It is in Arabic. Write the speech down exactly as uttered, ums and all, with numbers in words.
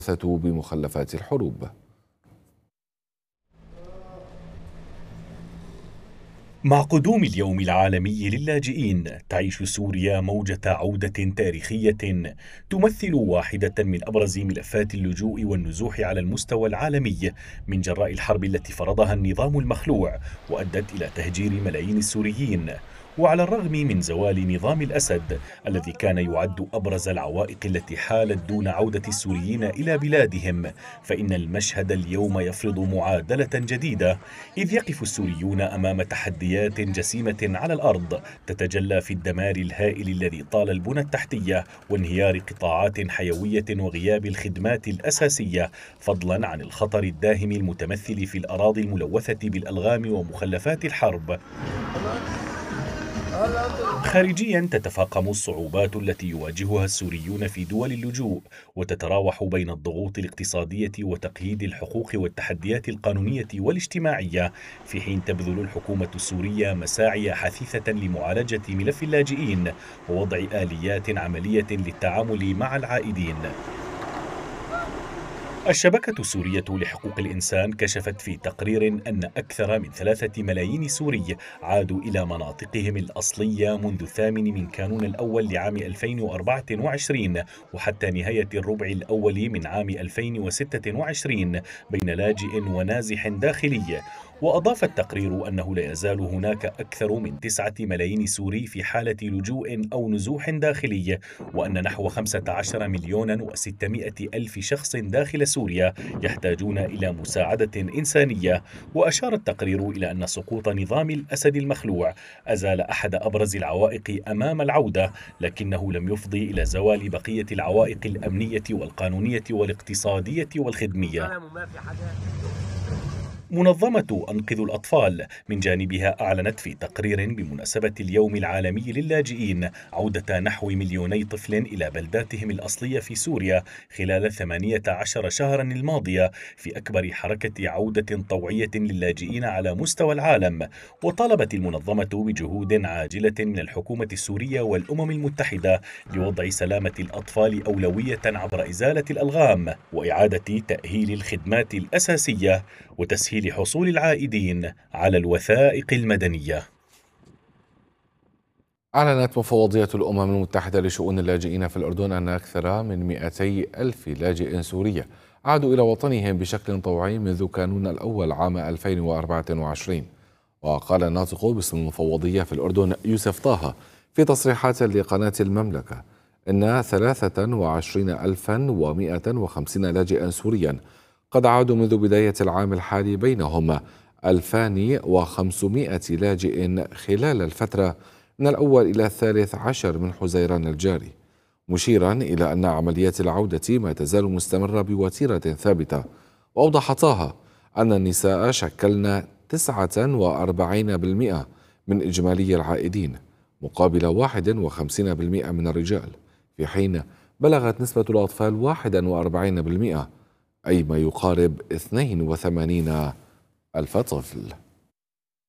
بمخلفات الحروب. مع قدوم اليوم العالمي للاجئين، تعيش سوريا موجة عودة تاريخية تمثل واحدة من أبرز ملفات اللجوء والنزوح على المستوى العالمي، من جراء الحرب التي فرضها النظام المخلوع وأدت إلى تهجير ملايين السوريين. وعلى الرغم من زوال نظام الأسد الذي كان يعد أبرز العوائق التي حالت دون عودة السوريين إلى بلادهم، فإن المشهد اليوم يفرض معادلة جديدة، إذ يقف السوريون أمام تحديات جسيمة على الأرض تتجلى في الدمار الهائل الذي طال البنى التحتية وانهيار قطاعات حيوية وغياب الخدمات الأساسية، فضلا عن الخطر الداهم المتمثل في الأراضي الملوثة بالألغام ومخلفات الحرب. خارجيا تتفاقم الصعوبات التي يواجهها السوريون في دول اللجوء، وتتراوح بين الضغوط الاقتصادية وتقييد الحقوق والتحديات القانونية والاجتماعية، في حين تبذل الحكومة السورية مساعي حثيثة لمعالجة ملف اللاجئين ووضع آليات عملية للتعامل مع العائدين. الشبكة السورية لحقوق الإنسان كشفت في تقرير أن أكثر من ثلاثة ملايين سوري عادوا إلى مناطقهم الأصلية منذ الثامن من كانون الأول لعام ألفين وأربعة وعشرين وحتى نهاية الربع الأول من عام ألفين وستة وعشرين بين لاجئ ونازح داخلي. وأضاف التقرير أنه لا يزال هناك أكثر من تسعة ملايين سوري في حالة لجوء أو نزوح داخلي، وأن نحو خمسة عشر مليون وستمائة ألف شخص داخل سوريا يحتاجون إلى مساعدة إنسانية. وأشار التقرير إلى أن سقوط نظام الأسد المخلوع أزال أحد أبرز العوائق أمام العودة، لكنه لم يفضي إلى زوال بقية العوائق الأمنية والقانونية والاقتصادية والخدمية. منظمة أنقذ الأطفال من جانبها أعلنت في تقرير بمناسبة اليوم العالمي للاجئين عودة نحو مليوني طفل إلى بلداتهم الأصلية في سوريا خلال ثمانية عشر شهرا الماضية، في أكبر حركة عودة طوعية للاجئين على مستوى العالم. وطالبت المنظمة بجهود عاجلة من الحكومة السورية والأمم المتحدة لوضع سلامة الأطفال أولوية عبر إزالة الألغام وإعادة تأهيل الخدمات الأساسية وتسهيل لحصول العائدين على الوثائق المدنية. أعلنت مفوضية الأمم المتحدة لشؤون اللاجئين في الأردن أن أكثر من مئتي ألف لاجئ سوري عادوا إلى وطنهم بشكل طوعي منذ كانون الأول عام ألفين وأربعة وعشرين. وقال الناطق باسم المفوضية في الأردن يوسف طه في تصريحات لقناة المملكة أن ثلاثة وعشرين ألفا ومئة وخمسين لاجئا سوريا قد عادوا منذ بداية العام الحالي، بينهم ألفان وخمسمائة لاجئ خلال الفترة من الأول إلى الثالث عشر من حزيران الجاري، مشيرا إلى أن عمليات العودة ما تزال مستمرة بوتيرة ثابتة. وأوضح طه أن النساء شكلن تسعة وأربعين بالمئة من إجمالي العائدين مقابل واحد وخمسين بالمئة من الرجال، في حين بلغت نسبة الأطفال واحد وأربعين بالمئة، أي ما يقارب اثنين وثمانين ألف طفل.